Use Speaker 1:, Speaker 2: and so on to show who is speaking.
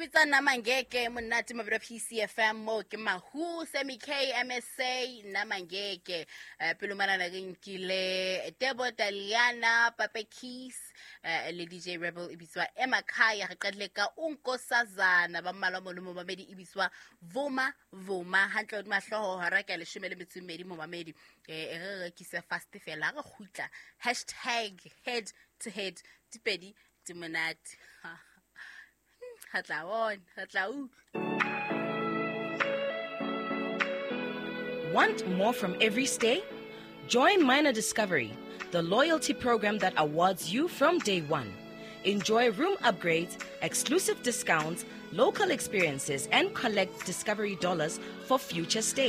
Speaker 1: bitsa Namangeke monate mabra PCFM mo ke mahu Semi K MSA Namangeke pelo manana ke nkile Tebo Taliana Pape Keys le DJ Rebel ibiswa emakhaya re qadile ka unkosazana ba mmalwa mo mo mamedi ibiswa Vuma hantle mahloho hara ka le 12 mo mamedi re kisa fast fela ga khutla #head to head dipedi dimonate
Speaker 2: Want more from every stay? Join Minor Discovery, the loyalty program that awards you from day one. Enjoy room upgrades, exclusive discounts, local experiences, and collect Discovery dollars for future stays.